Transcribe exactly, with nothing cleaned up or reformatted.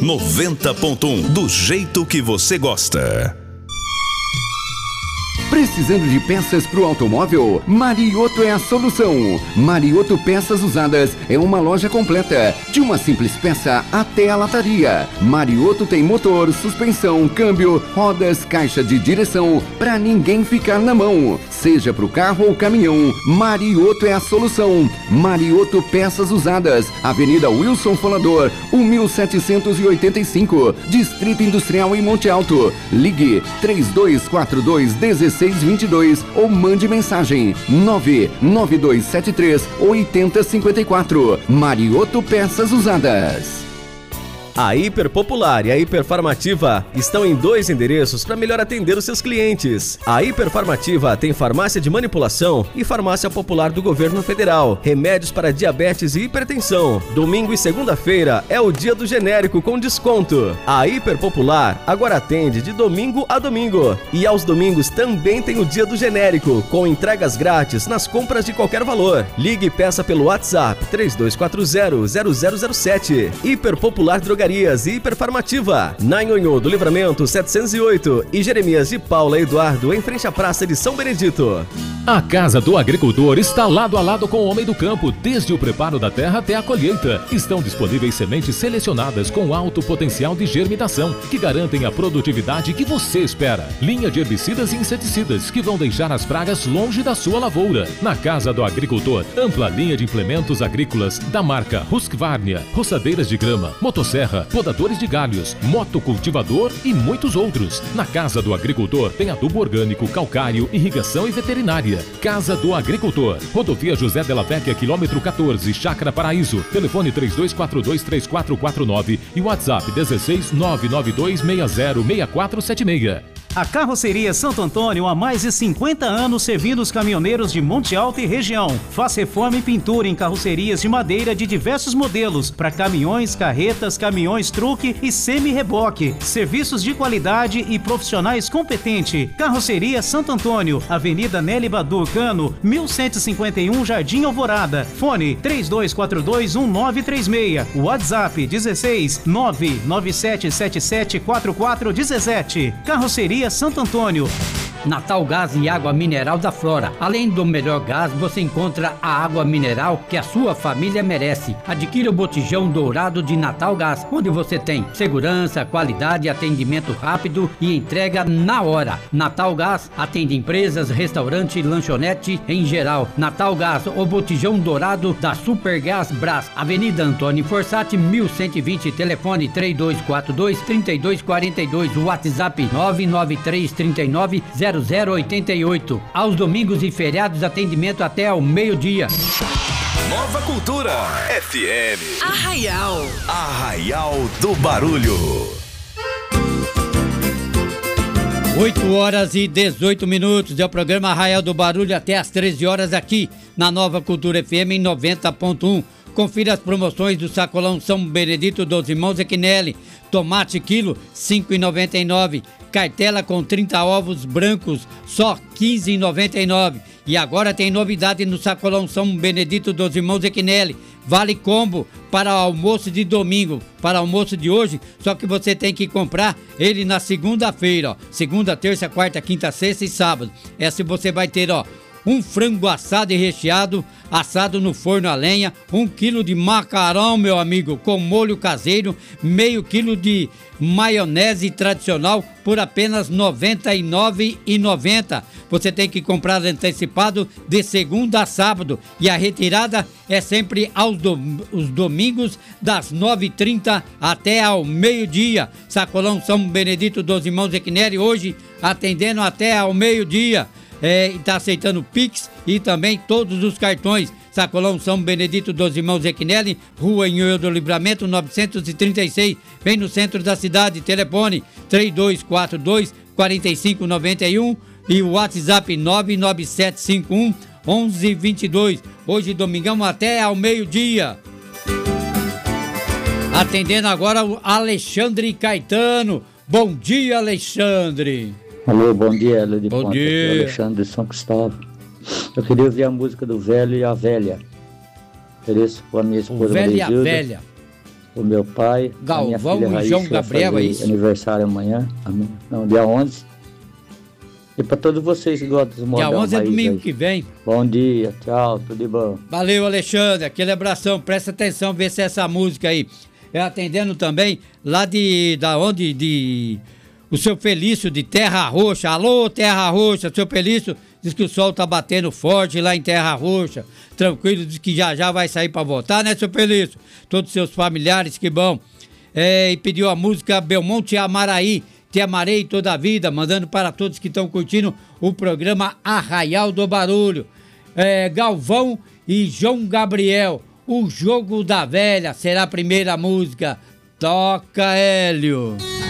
noventa ponto um, do jeito que você gosta. Precisando de peças para o automóvel? Marioto é a solução. Marioto Peças Usadas é uma loja completa, de uma simples peça até a lataria. Marioto tem motor, suspensão, câmbio, rodas, caixa de direção, para ninguém ficar na mão. Seja para o carro ou caminhão, Marioto é a solução. Marioto Peças Usadas, Avenida Wilson Folador, mil setecentos e oitenta e cinco, Distrito Industrial em Monte Alto. Ligue três dois quatro dois, um seis dois dois ou mande mensagem nove nove dois sete três, oito zero cinco quatro. Marioto Peças Usadas. A Hiper Popular e a Hiperfarmativa estão em dois endereços para melhor atender os seus clientes. A Hiperfarmativa tem farmácia de manipulação e farmácia popular do governo federal, remédios para diabetes e hipertensão. Domingo e segunda-feira é o dia do genérico com desconto. A Hiper Popular agora atende de domingo a domingo. E aos domingos também tem o dia do genérico, com entregas grátis nas compras de qualquer valor. Ligue e peça pelo WhatsApp três dois quatro zero, zero zero zero sete. Hiper Popular Drogarias e Hiperfarmativa, na Nhonhô do Livramento setecentos e oito e Jeremias de Paula Eduardo, em frente à Praça de São Benedito. A Casa do Agricultor está lado a lado com o Homem do Campo, desde o preparo da terra até a colheita. Estão disponíveis sementes selecionadas com alto potencial de germinação, que garantem a produtividade que você espera. Linha de herbicidas e inseticidas, que vão deixar as pragas longe da sua lavoura. Na Casa do Agricultor, ampla linha de implementos agrícolas da marca Husqvarna, roçadeiras de grama, motosserra, podadores de galhos, motocultivador e muitos outros. Na Casa do Agricultor tem adubo orgânico, calcário, irrigação e veterinária. Casa do Agricultor, Rodovia José Della Vecchia, quilômetro quatorze, Chácara Paraíso. Telefone três dois quatro dois, três quatro quatro nove e WhatsApp dezesseis, nove nove dois, seis zero, seis quatro sete seis. A Carroceria Santo Antônio há mais de cinquenta anos servindo os caminhoneiros de Monte Alto e região. Faz reforma e pintura em carrocerias de madeira de diversos modelos para caminhões, carretas, caminhões truque e semi-reboque. Serviços de qualidade e profissionais competentes. Carroceria Santo Antônio, Avenida Nelly Badu Cano, mil cento e cinquenta e um, Jardim Alvorada. Fone três dois quatro dois, um nove três seis. WhatsApp dezesseis, nove nove sete sete sete, quatro quatro um sete. Carroceria Santo Antônio. Natal Gás e Água Mineral da Flora. Além do melhor gás, você encontra a água mineral que a sua família merece. Adquira o botijão dourado de Natal Gás, onde você tem segurança, qualidade, atendimento rápido e entrega na hora. Natal Gás atende empresas, restaurante, lanchonete em geral. Natal Gás, o botijão dourado da Supergás Brás. Avenida Antônio Forçati, mil cento e vinte, telefone três dois quatro dois, três dois quatro dois, WhatsApp nove nove três três nove, zero zero oito oito. Aos domingos e feriados, atendimento até ao meio-dia. Nova Cultura F M. Arraial. Arraial do Barulho. oito horas e dezoito minutos. É o programa Arraial do Barulho até às treze horas aqui na Nova Cultura F M em noventa ponto um. Confira as promoções do Sacolão São Benedito dos Irmãos Equinelli. Tomate quilo cinco reais e noventa e nove centavos. Cartela com trinta ovos brancos só quinze reais e noventa e nove centavos. E agora tem novidade no Sacolão São Benedito dos Irmãos Equinelli. Vale combo para almoço de domingo, para almoço de hoje, só que você tem que comprar ele na segunda-feira, ó. Segunda, terça, quarta, quinta, sexta e sábado. Essa você vai ter, ó, um frango assado e recheado, assado no forno a lenha, um quilo de macarrão, meu amigo, com molho caseiro, meio quilo de maionese tradicional por apenas noventa e nove reais e noventa centavos. Você tem que comprar antecipado de segunda a sábado e a retirada é sempre aos do, os domingos das nove e trinta até ao meio-dia. Sacolão São Benedito dos Irmãos Equinelli hoje atendendo até ao meio-dia. É, está aceitando Pix e também todos os cartões. Sacolão São Benedito dos Irmãos Equinelli, Rua Nhonhô do Livramento novecentos e trinta e seis, bem no centro da cidade. Telefone três dois quatro dois, quatro cinco nove um e o WhatsApp nove nove sete cinco um, um um dois dois. Hoje domingão até ao meio-dia. Atendendo agora o Alexandre Caetano. Bom dia, Alexandre. Alô, bom dia, Ela de Bom Ponta, dia. aqui é o Alexandre de São Cristóvão. Eu queria ouvir a música do Velho e a Velha. Ofereço com a minha esposa O Velho e a Maria Gilda, Velha. o meu pai, Galvão a minha filha e Raíssa, João vai Gabriel, fazer é isso? aniversário amanhã, amanhã, não, dia onze. E para todos vocês que gostam dos modão Dia onze é raiz domingo aí. que vem. Bom dia, tchau, tudo de bom. Valeu, Alexandre. Aquele abração. Presta atenção, vê se essa música aí. É atendendo também lá de... Da onde? De... O seu Felício de Terra Roxa. Alô, Terra Roxa. Seu Felício diz que o sol tá batendo forte lá em Terra Roxa. Tranquilo, diz que já já vai sair pra votar, né, seu Felício? Todos os seus familiares, que bom. É, e pediu a música Belmonte Amaraí. Te amarei toda a vida, mandando para todos que estão curtindo o programa Arraial do Barulho. É, Galvão e João Gabriel, O Jogo da Velha, será a primeira música. Toca, Hélio.